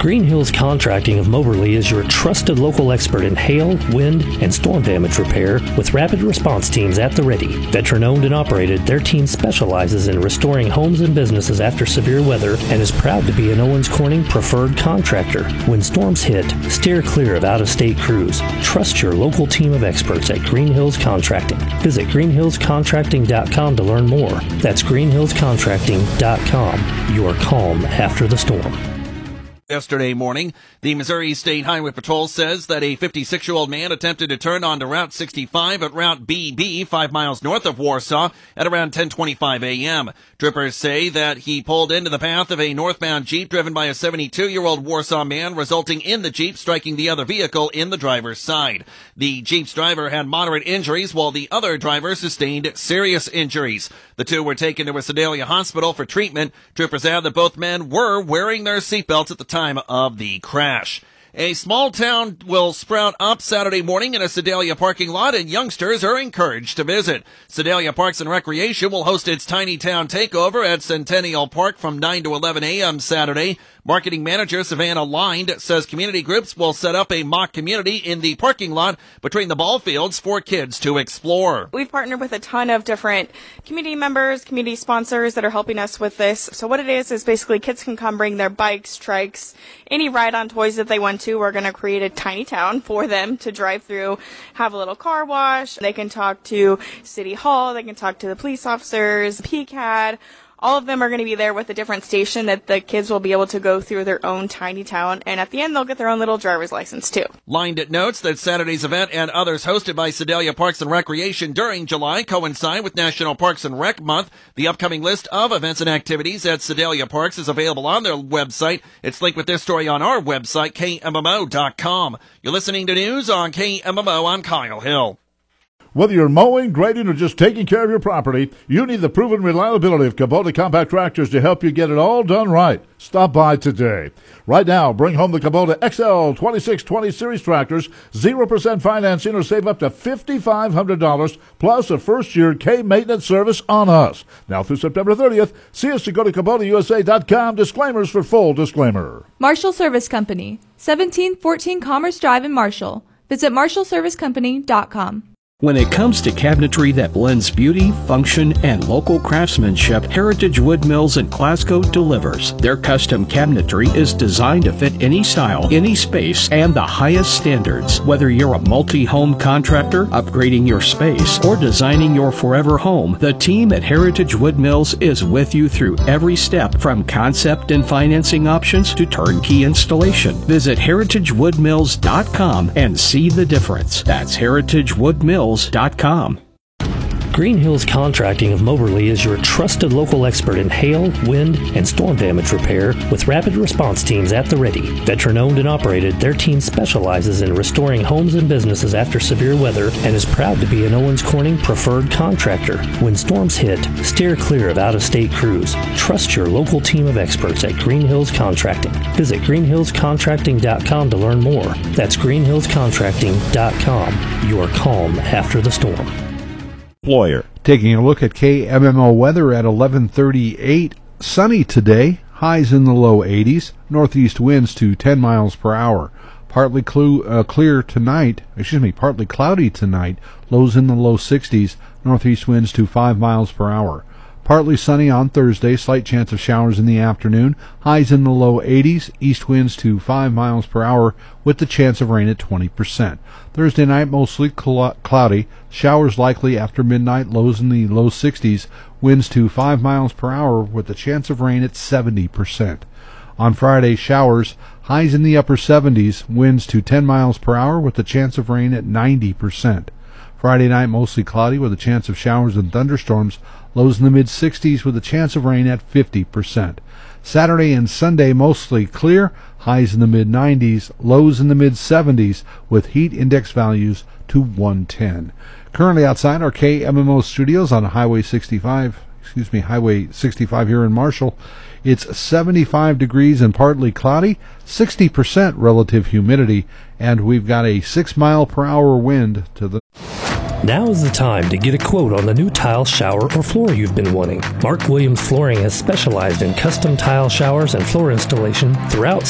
Green Hills Contracting of Moberly is your trusted local expert in hail, wind, and storm damage repair with rapid response teams at the ready. Veteran-owned and operated, their team specializes in restoring homes and businesses after severe weather and is proud to be an Owens Corning preferred contractor. When storms hit, steer clear of out-of-state crews. Trust your local team of experts at Green Hills Contracting. Visit greenhillscontracting.com to learn more. That's greenhillscontracting.com. Your calm after the storm. Yesterday morning, the Missouri State Highway Patrol says that a 56-year-old man attempted to turn onto Route 65 at Route BB, 5 miles north of Warsaw, at around 10:25 a.m. Troopers say that he pulled into the path of a northbound Jeep driven by a 72-year-old Warsaw man, resulting in the Jeep striking the other vehicle in the driver's side. The Jeep's driver had moderate injuries, while the other driver sustained serious injuries. The two were taken to a Sedalia hospital for treatment. Troopers add that both men were wearing their seatbelts at the time of the crash. A small town will sprout up Saturday morning in a Sedalia parking lot, and youngsters are encouraged to visit. Sedalia Parks and Recreation will host its Tiny Town Takeover at Centennial Park from 9 to 11 a.m. Saturday. Marketing manager Savannah Lind says community groups will set up a mock community in the parking lot between the ball fields for kids to explore. We've partnered with a ton of different community members, community sponsors that are helping us with this. So what it is basically kids can come bring their bikes, trikes, any ride-on toys that they want to. We're going to create a tiny town for them to drive through, have a little car wash. They can talk to City Hall. They can talk to the police officers, PCAD. All of them are going to be there with a different station that the kids will be able to go through their own tiny town, and at the end they'll get their own little driver's license too. Lind notes that Saturday's event and others hosted by Sedalia Parks and Recreation during July coincide with National Parks and Rec Month. The upcoming list of events and activities at Sedalia Parks is available on their website. It's linked with this story on our website, KMMO.com. You're listening to news on KMMO. I'm Kyle Hill. Whether you're mowing, grading, or just taking care of your property, you need the proven reliability of Kubota compact tractors to help you get it all done right. Stop by today. Right now, bring home the Kubota XL 2620 Series tractors, 0% financing, or save up to $5,500 plus a first-year K-maintenance service on us. Now through September 30th, see us to go to KubotaUSA.com. Disclaimers for full disclaimer. Marshall Service Company, 1714 Commerce Drive in Marshall. Visit marshallservicecompany.com. When it comes to cabinetry that blends beauty, function, and local craftsmanship, Heritage Wood Mills in Glasgow delivers. Their custom cabinetry is designed to fit any style, any space, and the highest standards. Whether you're a multi-home contractor, upgrading your space, or designing your forever home, the team at Heritage Wood Mills is with you through every step, from concept and financing options to turnkey installation. Visit heritagewoodmills.com and see the difference. That's heritagewoodmills.com. Green Hills Contracting of Moberly is your trusted local expert in hail, wind, and storm damage repair with rapid response teams at the ready. Veteran-owned and operated, their team specializes in restoring homes and businesses after severe weather and is proud to be an Owens Corning preferred contractor. When storms hit, steer clear of out-of-state crews. Trust your local team of experts at Green Hills Contracting. Visit greenhillscontracting.com to learn more. That's greenhillscontracting.com. Your calm after the storm. Employer. Taking a look at KMMO weather at 11:38. Sunny today, highs in the low 80s, northeast winds to 10 miles per hour. Partly cloudy tonight, lows in the low 60s, northeast winds to 5 miles per hour. Partly sunny on Thursday, slight chance of showers in the afternoon, highs in the low 80s, east winds to 5 miles per hour with the chance of rain at 20%. Thursday night, mostly cloudy, showers likely after midnight, lows in the low 60s, winds to 5 miles per hour with the chance of rain at 70%. On Friday, showers, highs in the upper 70s, winds to 10 miles per hour with the chance of rain at 90%. Friday night, mostly cloudy with a chance of showers and thunderstorms, lows in the mid-60s with a chance of rain at 50%. Saturday and Sunday, mostly clear, highs in the mid-90s, lows in the mid-70s with heat index values to 110. Currently outside our KMMO studios on Highway 65 here in Marshall. It's 75 degrees and partly cloudy, 60% relative humidity, and we've got a 6 mile per hour wind to the... Now is the time to get a quote on the new tile, shower, or floor you've been wanting. Mark Williams Flooring has specialized in custom tile showers and floor installation throughout